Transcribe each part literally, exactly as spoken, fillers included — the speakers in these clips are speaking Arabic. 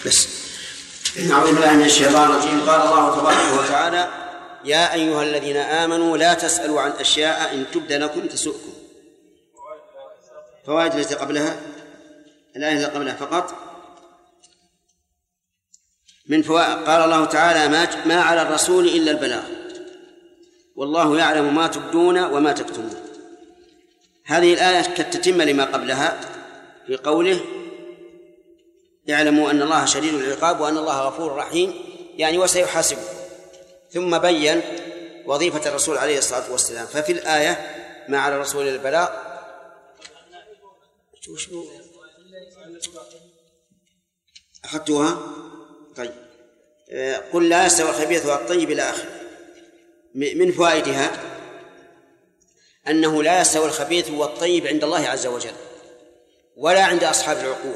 بس. أعوذ بالله من الشيطان الرجيم. قال الله تبارك وتعالى: يا أيها الذين آمنوا لا تسألوا عن أشياء إن تبد لكم تسؤكم. فوائد التي قبلها، الآية التي قبلها فقط. من فوائد قال الله تعالى: ما, ما على الرسول إلا البلاغ والله يعلم ما تبدون وما تكتمون. هذه الآية كالتتمة لما قبلها في قوله: يعلموا أن الله شديد العقاب وأن الله غفور رحيم، يعني وسيحاسبه. ثم بين وظيفة الرسول عليه الصلاة والسلام. ففي الآية: ما على الرسول إلا البلاغ. أخذتها؟ طيب. قل لا يستوي الخبيث والطيب إلى آخره. من فوائدها أنه لا يستوي الخبيث والطيب عند الله عز وجل ولا عند أصحاب العقول،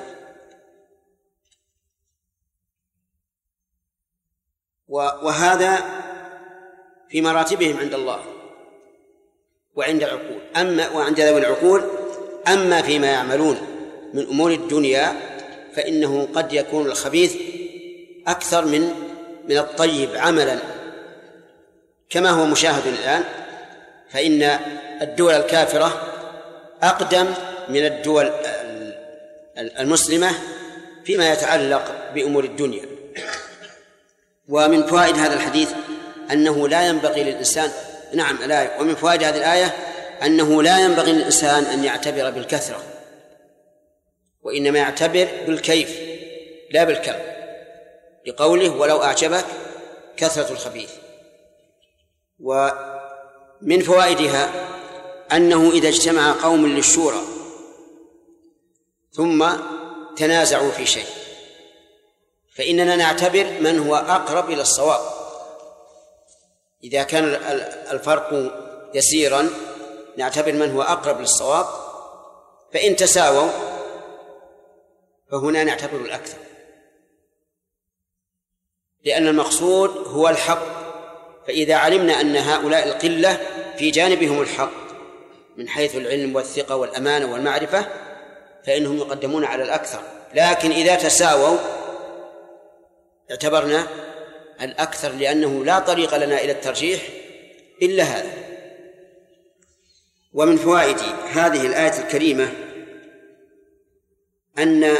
وهذا في مراتبهم عند الله وعند العقول، أما وعند ذوي العقول. أما فيما يعملون من أمور الدنيا فإنه قد يكون الخبيث أكثر من من الطيب عملا، كما هو مشاهد الآن. فإن الدول الكافرة أقدم من الدول المسلمة فيما يتعلق بأمور الدنيا. ومن فوائد هذا الحديث أنه لا ينبغي للإنسان نعم لا ومن فوائد هذه الآية أنه لا ينبغي للإنسان أن يعتبر بالكثرة، وإنما يعتبر بالكيف لا بالكم، لقوله: ولو أعجبك كثرة الخبيث. ومن فوائدها أنه إذا اجتمع قوم للشورى ثم تنازعوا في شيء فإننا نعتبر من هو أقرب إلى الصواب. إذا كان الفرق يسيرا نعتبر من هو أقرب للصواب، فإن تساووا فهنا نعتبر الأكثر، لأن المقصود هو الحق. فإذا علمنا أن هؤلاء القلة في جانبهم الحق من حيث العلم والثقة والأمانة والمعرفة فإنهم يقدمون على الأكثر. لكن إذا تساووا اعتبرنا الأكثر، لأنه لا طريق لنا إلى الترجيح إلا هذا. ومن فوائد هذه الآية الكريمة أن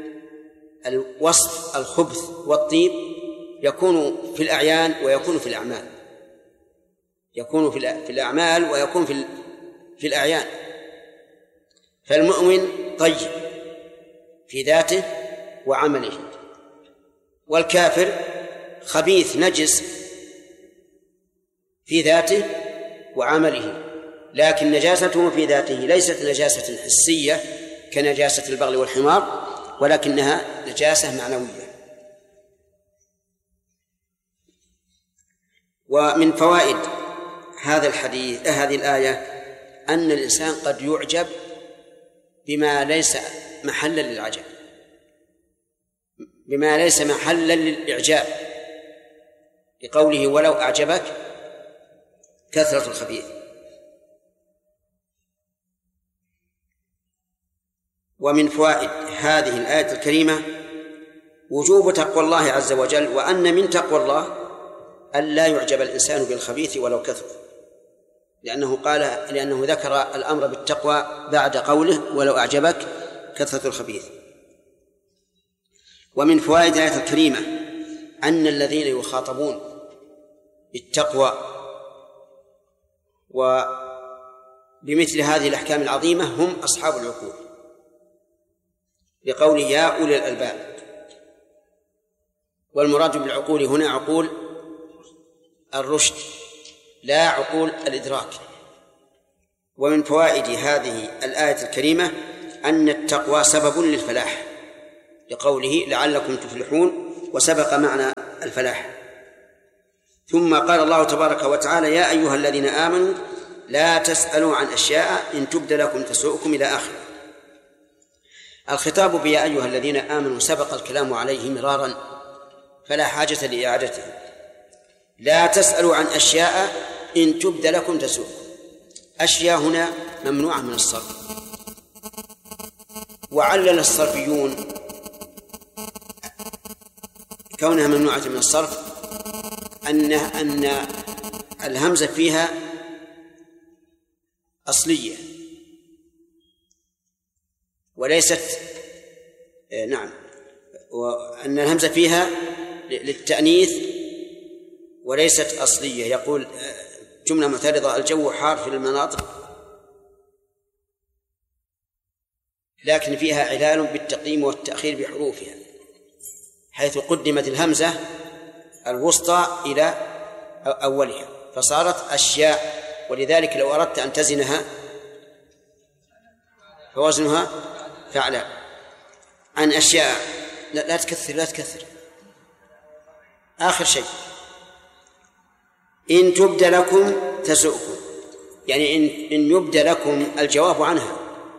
الوصف الخبث والطيب يكون في الأعيان ويكون في الأعمال، يكون في الأعمال ويكون في في الأعيان. فالمؤمن طيب في ذاته وعمله، والكافر خبيث نجس في ذاته وعمله، لكن نجاسته في ذاته ليست نجاسة حسية كنجاسة البغل والحمار، ولكنها نجاسة معنوية. ومن فوائد هذا الحديث هذه الآية أن الإنسان قد يعجب بما ليس محلا للعجب، بما ليس محلا للإعجاب، لقوله: ولو أعجبك كثرة الخبيث. ومن فوائد هذه الآية الكريمة وجوب تقوى الله عز وجل، وأن من تقوى الله ألا يعجب الإنسان بالخبيث ولو كثر، لأنه قال لأنه ذكر الأمر بالتقوى بعد قوله: ولو أعجبك كثرة الخبيث. ومن فوائد الآية الكريمة أن الذين يخاطبون بالتقوى وبمثل هذه الأحكام العظيمة هم أصحاب العقول، لقوله: يا أولي الألباب. والمراد بالعقول هنا عقول الرشد لا عقول الإدراك. ومن فوائد هذه الآية الكريمة أن التقوى سبب للفلاح، لقوله: لعلكم تفلحون، وسبق معنى الفلاح. ثم قال الله تبارك وتعالى: يا أيها الذين آمنوا لا تسألوا عن أشياء إن تبد لكم تسؤكم إلى آخره. الخطاب بيا أيها الذين آمنوا سبق الكلام عليه مرارا فلا حاجة لإعادته. لا تسألوا عن أشياء إن تبد لكم تسؤكم. أشياء هنا ممنوعة من الصرف، وعلل الصرفيون كونها ممنوعة من الصرف أن أن الهمزة فيها أصلية وليست نعم وأن الهمزة فيها للتأنيث وليست أصلية. يقول جملة معترضة: الجو حار في المناطق لكن فيها علال بالتقديم والتأخير بحروفها، حيث قدمت الهمزة الوسطى إلى أولها فصارت أشياء، ولذلك لو أردت أن تزنها فوزنها فعلا عن أشياء. لا, لا تكثر لا تكثر آخر شيء: إن تبد لكم تسؤكم، يعني إن, إن يبد لكم الجواب عنها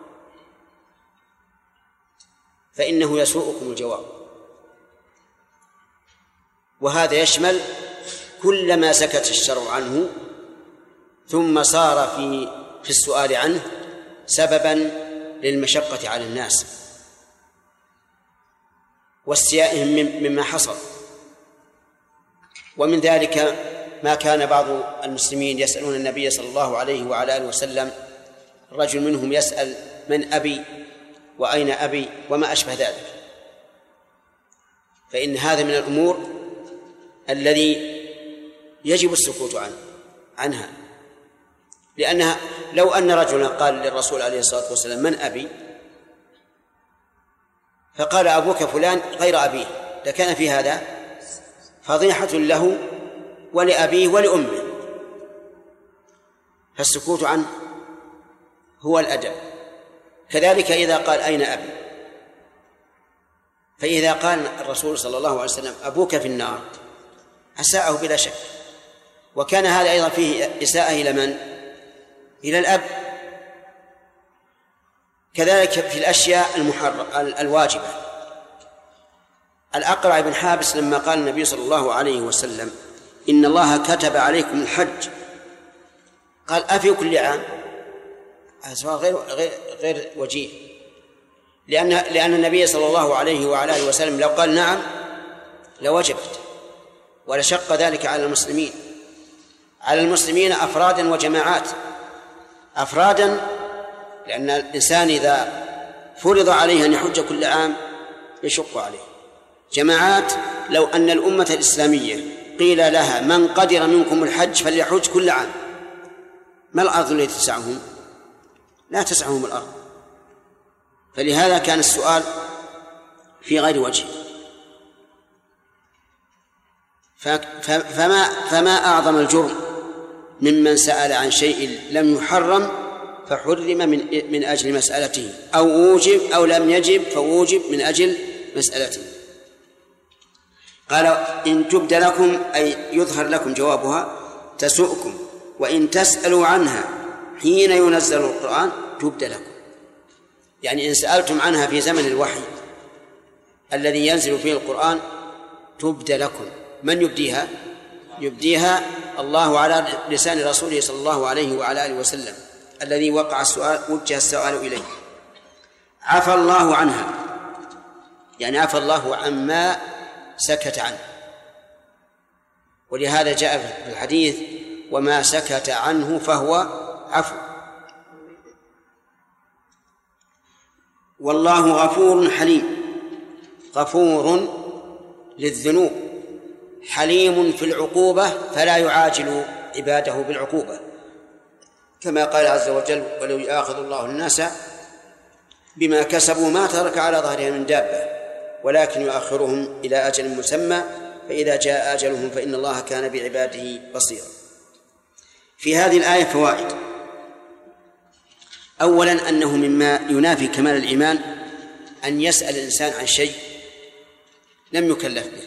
فإنه يسوءكم الجواب، وهذا يشمل كل ما سكت الشرع عنه ثم صار في في السؤال عنه سببا للمشقة على الناس واستيائهم مما حصل. ومن ذلك ما كان بعض المسلمين يسألون النبي صلى الله عليه وعلى آله وسلم، الرجل منهم يسأل: من أبي وأين أبي وما أشبه ذلك. فإن هذا من الأمور الذي يجب السكوت عنه عنها، لأنها لو أن رجلا قال للرسول عليه الصلاة والسلام: من أبي؟ فقال: أبوك فلان غير أبيه، لكان في هذا فضيحة له ولأبيه ولأمه، فالسكوت عنه هو الأدب. كذلك إذا قال: أين أبي؟ فإذا قال الرسول صلى الله عليه وسلم: أبوك في النار، أساءه بلا شك، وكان هذا أيضا فيه إساءة إلى من؟ إلى الأب. كذلك في الأشياء المحرم الواجبة. الأقرع بن حابس لما قال النبي صلى الله عليه وسلم: إن الله كتب عليكم الحج، قال: أفي كل عام؟ هذا غير غير غير وجيه، لأن لأن النبي صلى الله عليه وعلى آله وسلم لو قال نعم لوجبت، ولشق ذلك على المسلمين على المسلمين أفرادا وجماعات. أفرادا لأن الإنسان إذا فرض عليه أن يحج كل عام يشق عليه. جماعات لو أن الأمة الإسلامية قيل لها: من قدر منكم الحج فليحج كل عام، ما الأرض التي تسعهم؟ لا تسعهم الأرض. فلهذا كان السؤال في غير وجه. فما, فما أعظم الجرم ممن سأل عن شيء لم يحرم فحرم من, من أجل مسألته، أو أوجب أو لم يجب فوجب من أجل مسألته. قال: إن تبد لكم أي يظهر لكم جوابها تسؤكم، وإن تسألوا عنها حين ينزل القرآن تبد لكم. يعني إن سألتم عنها في زمن الوحي الذي ينزل فيه القرآن تبد لكم. من يبديها؟ يبديها الله على لسان رسوله صلى الله عليه وعلى آله وسلم الذي وقع السؤال وجه السؤال إليه. عفى الله عنها، يعني عفى الله عما سكت عنه، ولهذا جاء في الحديث: وما سكت عنه فهو عفو. والله غفور حليم، غفور للذنوب، حليم في العقوبة فلا يعاجل عباده بالعقوبة، كما قال عز وجل: ولو يؤاخذ الله الناس بما كسبوا ما ترك على ظهرها من دابة ولكن يؤخرهم إلى أجل مسمى فإذا جاء أجلهم فإن الله كان بعباده بصيرا. في هذه الآية فوائد: أولا أنه مما ينافي كمال الإيمان أن يسأل الإنسان عن شيء لم يكلف به،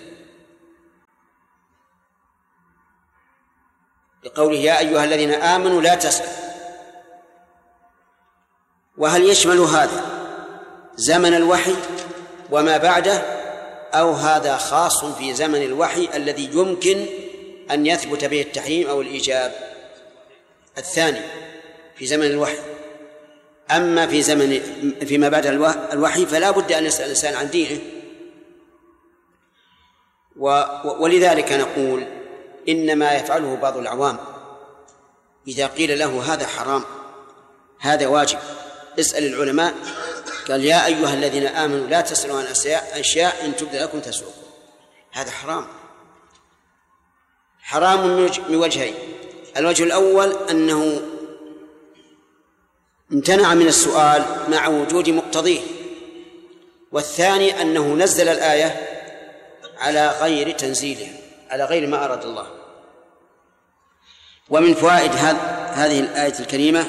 لقوله: يا أيها الذين آمنوا لا تسألوا. وهل يشمل هذا زمن الوحي وما بعده، أو هذا خاص في زمن الوحي الذي يمكن أن يثبت به التحريم أو الإيجاب؟ الثاني في زمن الوحي. أما في زمن فيما بعد الوحي فلا بد أن يسأل الإنسان عن دينه. ولذلك نقول إنما يفعله بعض العوام إذا قيل له هذا حرام هذا واجب اسأل العلماء، قال يا أيها الذين آمنوا لا تسألوا عن أشياء إن تبد لكم تسؤكم. هذا حرام، حرام من وجهين. الوجه الأول أنه امتنع من السؤال مع وجود مقتضيه، والثاني أنه نزل الآية على غير تنزيلها، على غير ما أراد الله. ومن فوائد هذه الآية الكريمة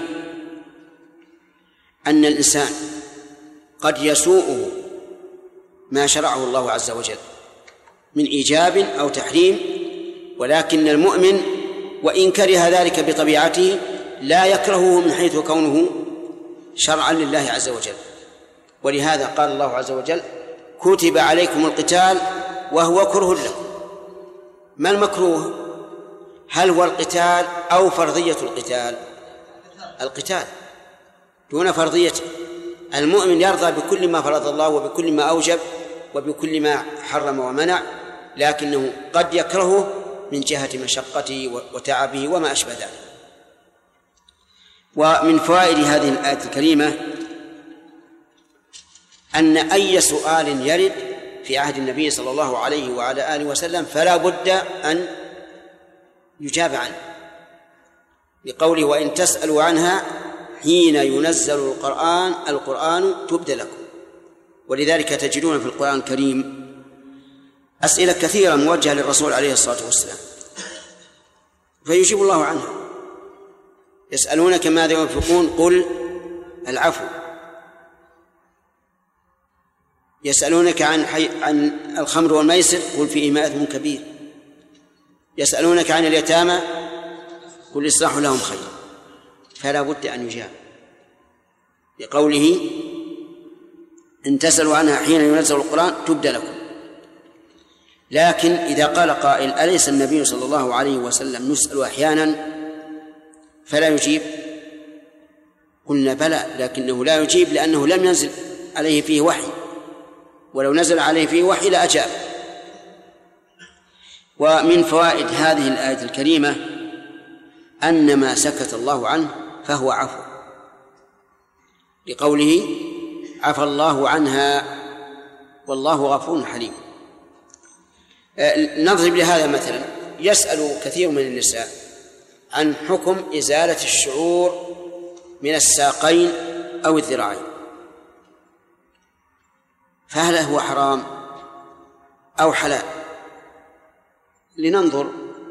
أن الإنسان قد يسوءه ما شرعه الله عز وجل من إيجاب أو تحريم، ولكن المؤمن وإن كره ذلك بطبيعته لا يكرهه من حيث كونه شرعا لله عز وجل. ولهذا قال الله عز وجل كتب عليكم القتال وهو كره لكم. ما المكروه؟ هل هو القتال أو فرضية القتال؟ القتال دون فرضيته. المؤمن يرضى بكل ما فرض الله وبكل ما أوجب وبكل ما حرم ومنع، لكنه قد يكرهه من جهة مشقته وتعبه وما أشبه ذلك. ومن فوائد هذه الآية الكريمة أن أي سؤال يرد في عهد النبي صلى الله عليه وعلى آله وسلم فلا بد أن يجاب عنه، بقوله وإن تسألوا عنها حين ينزل القرآن القرآن تبد لكم. ولذلك تجدون في القرآن الكريم أسئلة كثيرة موجهة للرسول عليه الصلاة والسلام فيجيب الله عنها. يسألونك ماذا ينفقون قل العفو. يسألونك عن, حي... عن الخمر والميسر قل فيهما إثم كبير. يسألونك عن اليتامى قل إصلاح لهم خير. فلا بد أن يجاب بقوله إن تسألوا عنها حين ينزل القرآن تبدأ لكم. لكن إذا قال قائل أليس النبي صلى الله عليه وسلم نسأل أحيانا فلا يجيب؟ قلنا بلى، لكنه لا يجيب لأنه لم ينزل عليه فيه وحي، ولو نزل عليه فيه وحي لأجاب. ومن فوائد هذه الآية الكريمة أن ما سكت الله عنه فهو عفو، لقوله عفى الله عنها والله غفور حليم. نضرب لهذا مثلا، يسأل كثير من النساء عن حكم إزالة الشعور من الساقين أو الذراعين، فهل هو حرام أو حلال؟ لننظر.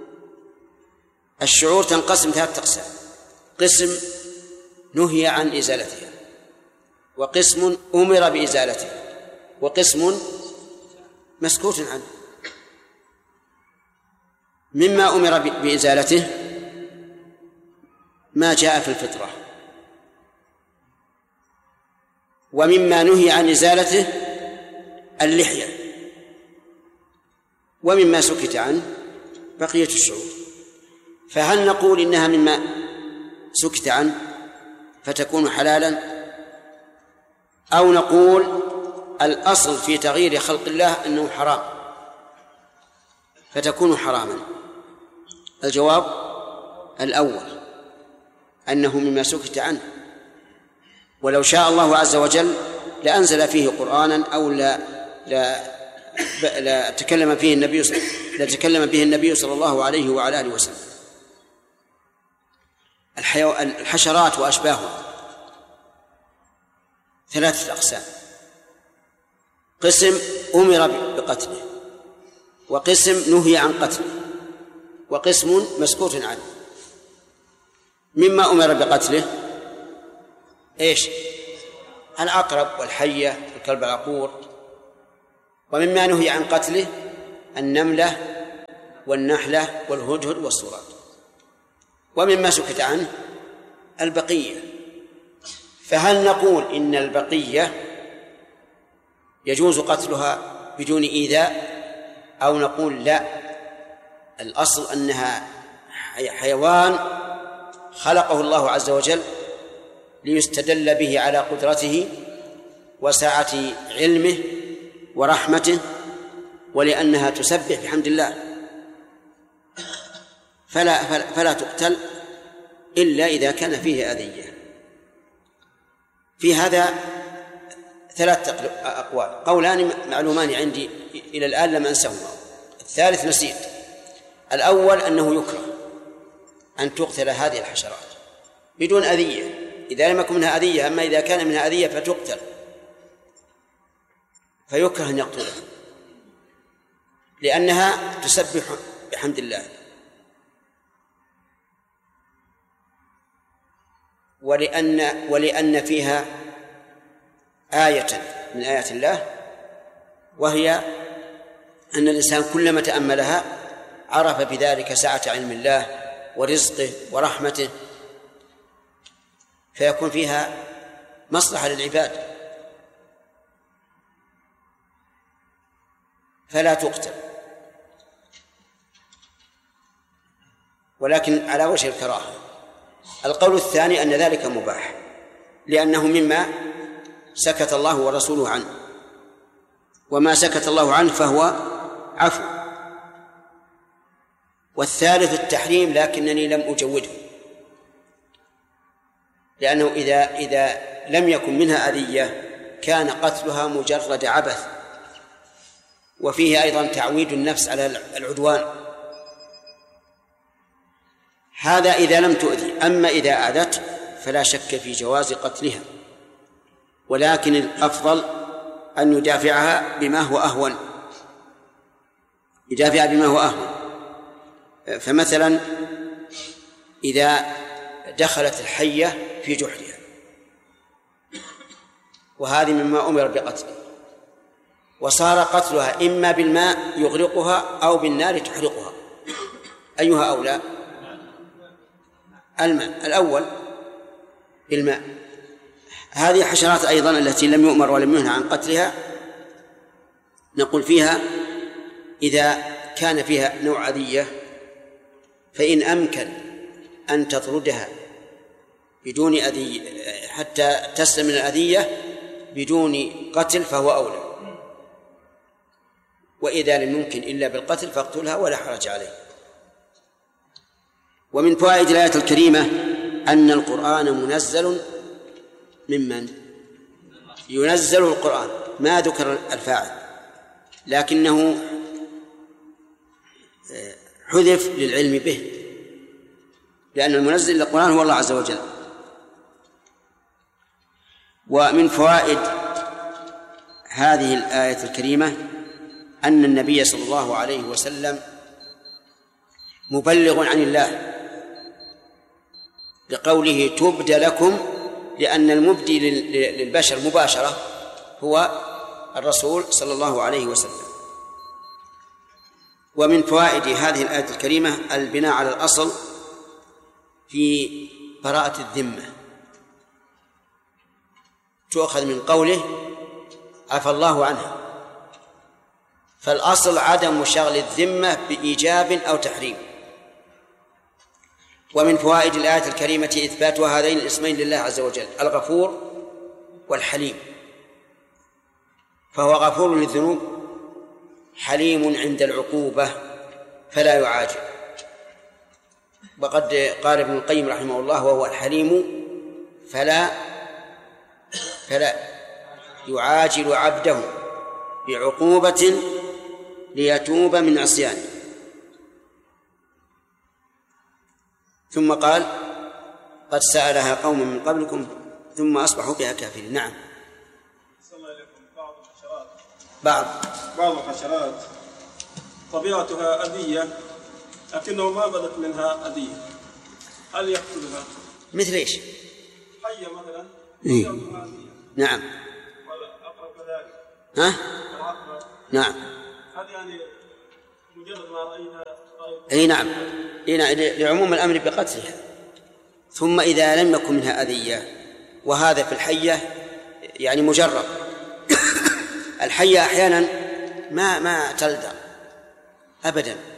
الشعور تنقسم ثلاثة أقسام: قسم نهي عن إزالتها، وقسم أمر بإزالتها، وقسم مسكوت عنه. مما أمر بإزالته ما جاء في الفطرة، ومما نهي عن إزالته اللحية، ومما سكت عنه بقية الشعور. فهل نقول إنها مما سكت عنه فتكون حلالا، أو نقول الأصل في تغيير خلق الله أنه حرام فتكون حراما؟ الجواب الأول، أنه مما سكت عنه، ولو شاء الله عز وجل لأنزل فيه قرآنا أو لا لا لا تكلم فيه النبي لا تكلم به النبي صلى الله عليه وعلى آله وسلم. الحشرات وأشباهها ثلاثة أقسام: قسم أمر بقتله، وقسم نهي عن قتله، وقسم مسكوت عنه. مما أمر بقتله إيش؟ العقرب والحية والكلب العقور. ومما نهي عن قتله النملة والنحلة والهدهد والصراط. ومما سكت عنه البقية. فهل نقول إن البقية يجوز قتلها بدون إيذاء، أو نقول لا، الأصل أنها حيوان خلقه الله عز وجل ليستدل به على قدرته وسعة علمه ورحمته ولأنها تسبح بحمد الله، فلا, فلا, فلا تقتل إلا إذا كان فيه أذية. في هذا ثلاث أقوال، قولان معلومان عندي إلى الآن لم أنسهما، الثالث نسيت. الأول أنه يكره أن تقتل هذه الحشرات بدون أذية إذا لم يكن منها أذية، أما إذا كان منها أذية فتقتل فيكره أن يقتلها لأنها تسبح بحمد الله. ولأن ولأن فيها آية من آيات الله، وهي أن الإنسان كلما تأملها عرف بذلك سعة علم الله ورزقه ورحمته، فيكون فيها مصلحة للعباد، فلا تقتل، ولكن على وجه الكراهة. القول الثاني أن ذلك مباح لأنه مما سكت الله ورسوله عنه، وما سكت الله عنه فهو عفو. والثالث التحريم لكنني لم أجوده، لأنه إذا إذا لم يكن منها أذية كان قتلها مجرد عبث، وفيه أيضا تعويد النفس على العدوان. هذا إذا لم تؤذي. أما إذا أذت فلا شك في جواز قتلها، ولكن الأفضل أن يدافعها بما هو أهون، يدافع بما هو أهون. فمثلا إذا دخلت الحية في جحرها، وهذه مما أمر بقتله، وصار قتلها إما بالماء يغرقها أو بالنار تحرقها، أيها أولى؟ الماء الأول بالماء. هذه حشرات أيضا التي لم يؤمر ولم ينهى عن قتلها، نقول فيها إذا كان فيها نوع أذية فإن أمكن أن تطردها بدون أذية حتى تسلم من الأذية بدون قتل فهو أولى، وإذا لم يمكن إلا بالقتل فاقتلها ولا حرج عليه. ومن فوائد الآية الكريمة أن القرآن منزل ممن ينزل القرآن، ما ذكر الفاعل لكنه حذف للعلم به، لأن المنزل للقرآن هو الله عز وجل. ومن فوائد هذه الآية الكريمة أن النبي صلى الله عليه وسلم مبلغ عن الله لقوله تبدى لكم، لأن المبدي للبشر مباشرة هو الرسول صلى الله عليه وسلم. ومن فوائد هذه الآية الكريمة البناء على الأصل في براءة الذمة، تؤخذ من قوله عفى الله عنها، فالأصل عدم شغل الذمة بإيجاب أو تحريم. ومن فوائد الآية الكريمة إثبات هذين الاسمين لله عز وجل، الغفور والحليم، فهو غفور للذنوب حليم عند العقوبة فلا يعاجل. وقد قال ابن القيم رحمه الله وهو الحليم فلا فلا يعاجل عبده بعقوبة ليتوب من عصيانه. ثم قال قد سألها قوم من قبلكم ثم أصبحوا بها كافرين. نعم. بعض الحشرات بعض بعض الحشرات طبيعتها أذية لكنه ما بدت منها أذية، هل يقتلها؟ مثل إيش؟ حية مثلا. إيه؟ نعم. والأقرب كذلك. ها؟ العقرب. نعم. هذه يعني مجرد ما رأيها رأيت. أي نعم. لعموم الأمر بقتلها. ثم إذا لم يكن منها أذية، وهذا في الحية يعني مجرب. الحية أحيانا ما ما تلدغ أبدا،